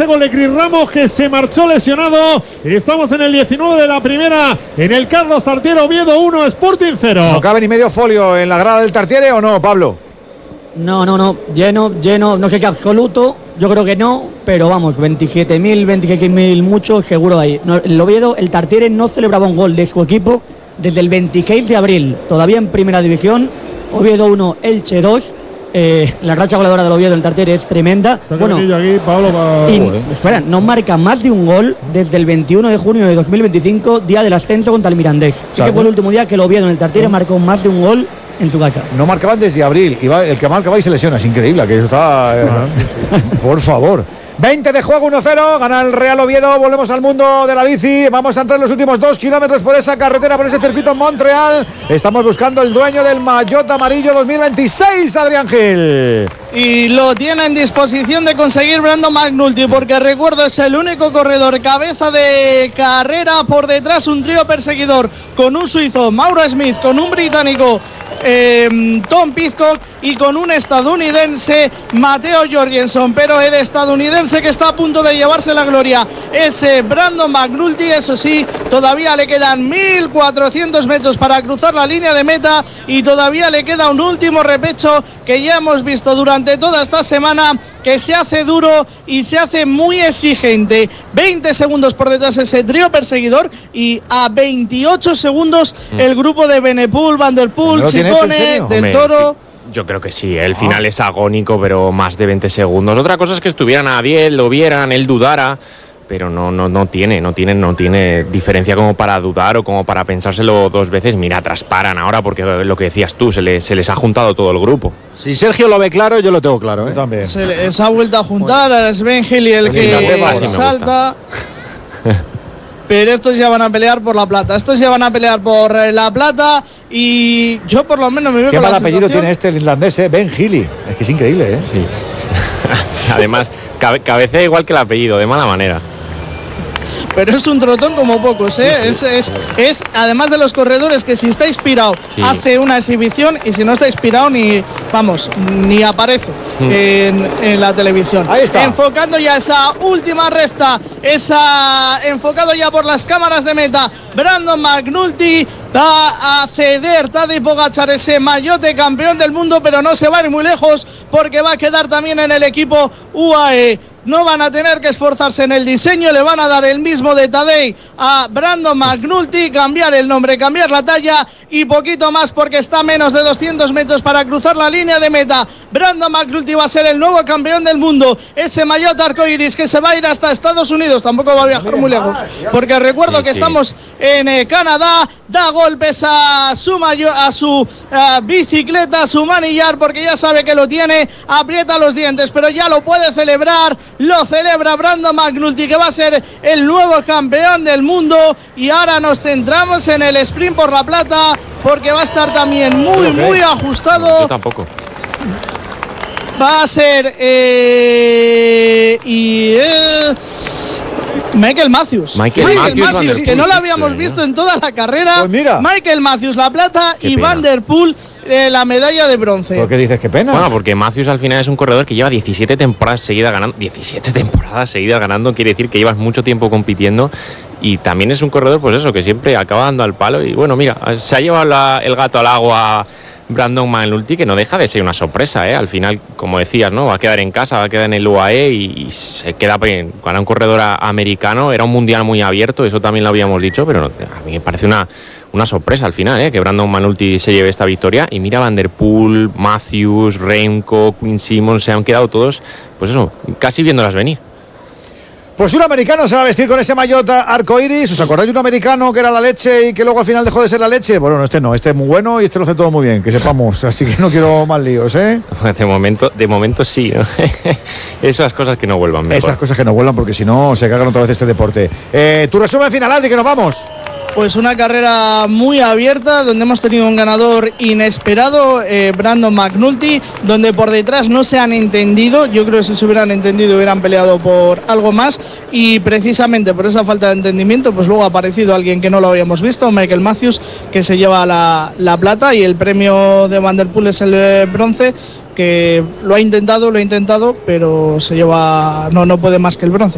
gol de Cris Ramos, que se marchó lesionado. Estamos en el 19 de la primera, en el Carlos Tartiere. Oviedo 1, Sporting 0. ¿No cabe ni medio folio en la grada del Tartiere o no, Pablo? No, lleno, no sé si absoluto, yo creo que no, pero vamos, 27.000, 26.000 mucho seguro ahí. El Oviedo, el Tartiere no celebraba un gol de su equipo desde el 26 de abril, todavía en primera división. Oviedo 1, Elche 2. La racha goleadora del Oviedo en el Tartiere es tremenda. Bueno, aquí, Pablo, espera, no marca más de un gol desde el 21 de junio de 2025, día del ascenso contra el Mirandés. Ese fue el último día que el Oviedo en el Tartiere marcó más de un gol en su casa. No marcaban desde abril. El que marca va y se lesiona. Es increíble. Que eso está. Por favor. 20 de juego, 1-0. Gana el Real Oviedo. Volvemos al mundo de la bici. Vamos a entrar en los últimos 2 kilómetros por esa carretera, por ese circuito en Montreal. Estamos buscando el dueño del maillot amarillo 2026, Adrián Gil. Y lo tiene en disposición de conseguir Brandon McNulty, porque recuerdo, es el único corredor cabeza de carrera. Por detrás un trío perseguidor con un suizo, Mauro Smith, con un británico, Tom Pidcock, y con un estadounidense, Matteo Jorgensen. Pero el estadounidense que está a punto de llevarse la gloria es Brandon McNulty. Eso sí, todavía le quedan 1.400 metros para cruzar la línea de meta, y todavía le queda un último repecho que ya hemos visto durante toda esta semana, que se hace duro y se hace muy exigente. 20 segundos por detrás ese trío perseguidor, y a 28 segundos el grupo de Benepool, Van der Poel, Ciccone, Del Toro. Yo creo que sí, el final es agónico, pero más de 20 segundos. Otra cosa es que estuvieran a 10, lo vieran, él dudara, pero no tiene diferencia como para dudar o como para pensárselo 2 veces. Mira, trasparan ahora, porque lo que decías tú, se les ha juntado todo el grupo. Si Sergio lo ve claro, yo lo tengo claro, ¿eh? También. Se les ha vuelto a juntar a Sven Heli, el que salta. Pero estos ya van a pelear por la plata. Y yo por lo menos me veo con la sensación. Qué mal apellido tiene el irlandés, Ben Healy. Es que es increíble, ¿eh? Sí. Además, cabecea igual que el apellido, de mala manera. Pero es un trotón como pocos, ¿eh? Sí. Es además de los corredores que, si está inspirado, hace una exhibición, y si no está inspirado, ni aparece en la televisión. Ahí está. Enfocando ya esa última recta, enfocado ya por las cámaras de meta, Brandon McNulty. Va a ceder Tadej Pogačar ese maillot de campeón del mundo, pero no se va a ir muy lejos, porque va a quedar también en el equipo UAE. No van a tener que esforzarse en el diseño, le van a dar el mismo de Tadej a Brandon McNulty, cambiar el nombre, cambiar la talla y poquito más, porque está a menos de 200 metros para cruzar la línea de meta. Brandon McNulty va a ser el nuevo campeón del mundo, ese maillot arcoiris que se va a ir hasta Estados Unidos, tampoco va a viajar muy lejos, porque recuerdo que estamos en Canadá. Da golpes a su bicicleta, a su manillar, porque ya sabe que lo tiene, aprieta los dientes, pero ya lo puede celebrar. Lo celebra Brandon McNulty, que va a ser el nuevo campeón del mundo. Y ahora nos centramos en el sprint por la plata, porque va a estar también muy ajustado. Yo tampoco. Va a ser Michael Matthews, que no lo habíamos visto en toda la carrera. Pues mira. Michael Matthews la plata. Qué y pena. Van der Poel la medalla de bronce. ¿Por qué dices qué pena? Bueno, porque Matthews al final es un corredor que lleva 17 temporadas seguidas ganando. 17 temporadas seguidas ganando quiere decir que llevas mucho tiempo compitiendo, y también es un corredor, pues eso, que siempre acaba dando al palo. Y bueno, mira, se ha llevado el gato al agua Brandon McNulty, que no deja de ser una sorpresa, ¿eh? Al final, como decías, ¿no? Va a quedar en casa, va a quedar en el UAE y se queda bien. Cuando un corredor americano, era un mundial muy abierto, eso también lo habíamos dicho, pero a mí me parece una sorpresa al final, ¿eh? Que Brandon McNulty se lleve esta victoria. Y mira, Van der Poel, Matthews, Remco, Quinn Simmons, se han quedado todos, pues eso, casi viéndolas venir. Pues un americano se va a vestir con ese maillot arcoiris. ¿Os acordáis de un americano que era la leche y que luego al final dejó de ser la leche? Bueno, no, este es muy bueno y este lo hace todo muy bien, que sepamos. Así que no quiero más líos, ¿eh? De momento sí, ¿no? Esas cosas que no vuelvan mejor. Esas cosas que no vuelvan, porque si no se cagan otra vez este deporte. Tu resumen final, Adri, que nos vamos. Pues una carrera muy abierta, donde hemos tenido un ganador inesperado, Brandon McNulty, donde por detrás no se han entendido. Yo creo que si se hubieran entendido hubieran peleado por algo más, y precisamente por esa falta de entendimiento, pues luego ha aparecido alguien que no lo habíamos visto, Michael Matthews, que se lleva la plata, y el premio de Van der Poel es el bronce, que lo ha intentado, pero se lleva, no puede más que el bronce.